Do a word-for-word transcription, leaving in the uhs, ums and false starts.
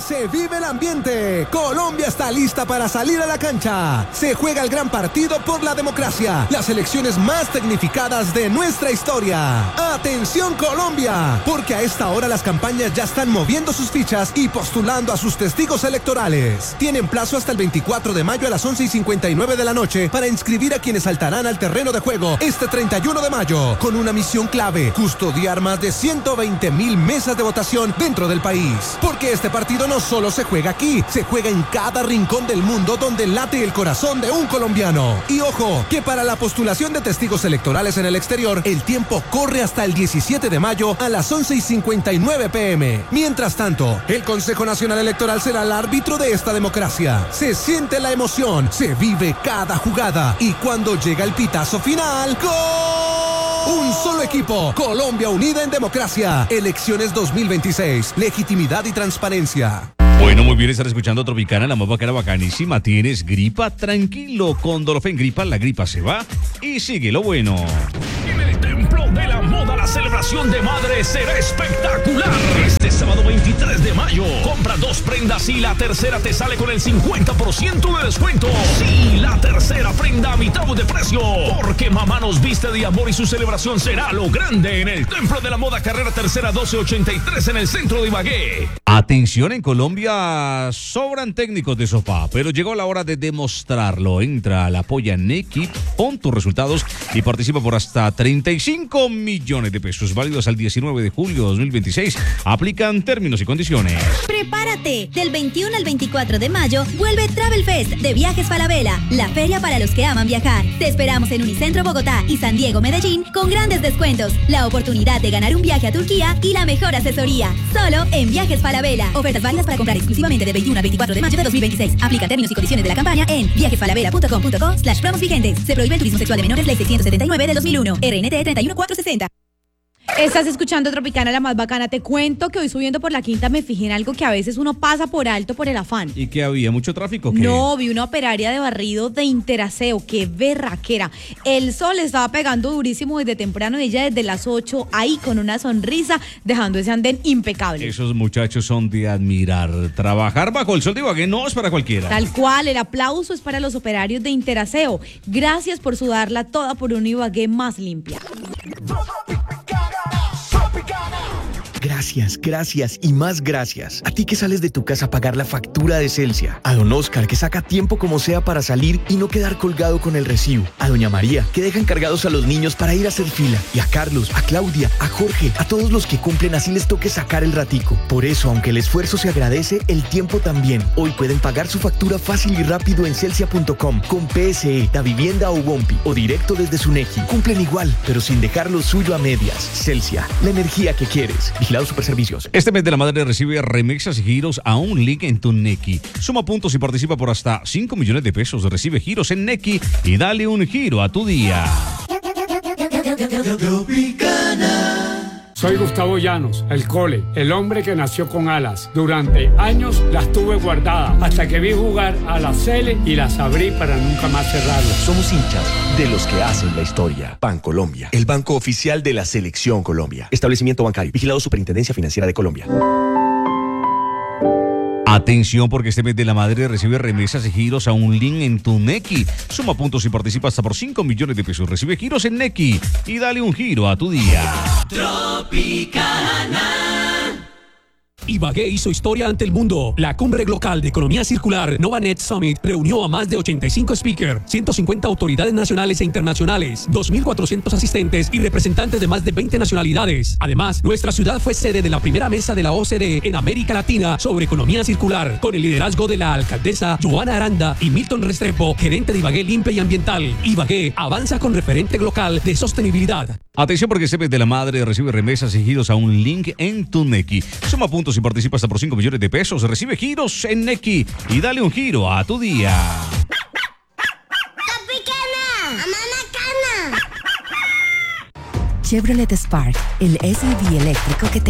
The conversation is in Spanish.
Se vive el ambiente. Colombia está lista para salir a la cancha. Se juega el gran partido por la democracia. Las elecciones más tecnificadas de nuestra historia. ¡Atención Colombia! Porque a esta hora las campañas ya están moviendo sus fichas y postulando a sus testigos electorales. Tienen plazo hasta el veinticuatro de mayo a las once y cincuenta y nueve de la noche para inscribir a quienes saltarán al terreno de juego este treinta y uno de mayo, con una misión clave: custodiar más de ciento veinte mil mesas de votación dentro del país. Porque este partido no solo se juega aquí, se juega en cada rincón del mundo donde late el corazón de un colombiano. Y ojo, que para la postulación de testigos electorales en el exterior, el tiempo corre hasta el diecisiete de mayo a las once y cincuenta y nueve pm. Mientras tanto, el Consejo Nacional Electoral será el árbitro de esta democracia. Se siente la emoción, se vive cada jugada, y cuando llega el pitazo final, ¡gol! Un solo equipo, Colombia unida en democracia. Elecciones dos mil veintiséis, legitimidad y transparencia. Bueno, muy bien, estar escuchando Tropicana, la más bacana, bacanísima. ¿Tienes gripa? Tranquilo, con Dolofen Gripa la gripa se va y sigue lo bueno. En el Templo de la Moda, la celebración de madre será espectacular. Este sábado veintitrés de mayo, compra dos prendas y la tercera te sale con el cincuenta por ciento de descuento. Sí, la tercera prenda a mitad de precio, porque mamá nos viste de amor y su celebración será lo grande en el Templo de la Moda, carrera tercera doce ochenta y tres en el centro de Ibagué. Atención, en Colombia sobran técnicos de sofá, pero llegó la hora de demostrarlo. Entra a la polla Neki, pon tus resultados y participa por hasta treinta y cinco millones de pesos, válidos al diecinueve de julio de dos mil veintiséis. Aplican términos y condiciones. Prepárate, del veintiuno al veinticuatro de mayo vuelve Travel Fest de Viajes Falabella, la feria para los que aman viajar. Te esperamos en Unicentro Bogotá y San Diego Medellín con grandes descuentos, la oportunidad de ganar un viaje a Turquía y la mejor asesoría. Solo en Viajes Falabella. Ofertas válidas para comprar exclusivamente del veintiuno al veinticuatro de mayo de dos mil veintiséis. Aplica términos y condiciones de la campaña en viajesfalabella punto com punto co slash promos vigentes. Se prohíbe el turismo sexual de menores, ley seiscientos setenta y nueve del dos mil uno. R N T treinta y uno mil cuatrocientos sesenta. Estás escuchando Tropicana, la más bacana. Te cuento que hoy subiendo por la quinta me fijé en algo que a veces uno pasa por alto por el afán. ¿Y que había mucho tráfico? ¿Qué? No, vi una operaria de barrido de Interaseo. ¡Qué berraquera! El sol estaba pegando durísimo desde temprano y ella desde las ocho ahí con una sonrisa, dejando ese andén impecable. Esos muchachos son de admirar. Trabajar bajo el sol de Ibagué no es para cualquiera. Tal cual, el aplauso es para los operarios de Interaseo. Gracias por sudarla toda por una Ibagué más limpia. Gracias, gracias y más gracias. A ti que sales de tu casa a pagar la factura de Celsia. A don Oscar, que saca tiempo como sea para salir y no quedar colgado con el recibo. A doña María, que deja encargados a los niños para ir a hacer fila. Y a Carlos, a Claudia, a Jorge, a todos los que cumplen así les toque sacar el ratico. Por eso, aunque el esfuerzo se agradece, el tiempo también. Hoy pueden pagar su factura fácil y rápido en celsia punto com con P S E, Da Vivienda o Bompi o directo desde su Nequi. Cumplen igual, pero sin dejar lo suyo a medias. Celsia, la energía que quieres. Vigilados Superservicios. Este mes de la madre recibe remesas y giros a un link en tu Nequi. Suma puntos y participa por hasta cinco millones de pesos. Recibe giros en Nequi y dale un giro a tu día. Soy Gustavo Llanos, el Cole, el hombre que nació con alas. Durante años las tuve guardadas hasta que vi jugar a la Cele y las abrí para nunca más cerrarlas. Somos hinchas de los que hacen la historia. Bancolombia, el banco oficial de la Selección Colombia. Establecimiento bancario, vigilado Superintendencia Financiera de Colombia. Atención, porque este mes de la madre recibe remesas y giros a un link en tu Nequi. Suma puntos y participa hasta por cinco millones de pesos. Recibe giros en Nequi y dale un giro a tu día. Tropicana. Ibagué hizo historia ante el mundo. La cumbre local de economía circular Novanet Summit reunió a más de ochenta y cinco speakers, ciento cincuenta autoridades nacionales e internacionales, dos mil cuatrocientos asistentes y representantes de más de veinte nacionalidades. Además, nuestra ciudad fue sede de la primera mesa de la O C D E en América Latina sobre economía circular, con el liderazgo de la alcaldesa Joana Aranda y Milton Restrepo, gerente de Ibagué Limpia y Ambiental. Ibagué avanza con referente local de sostenibilidad. Atención, porque este mes de la madre recibe remesas y giros a un link en tu Nequi. Suma puntos y participa hasta por cinco millones de pesos. Recibe giros en Nequi y dale un giro a tu día. ¡Tropicana! ¡Mamá Cana! Chevrolet Spark, el S U V eléctrico que te